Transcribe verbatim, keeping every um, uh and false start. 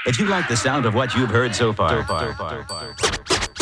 If you like the sound of what you've heard so far, so far, so far, so far.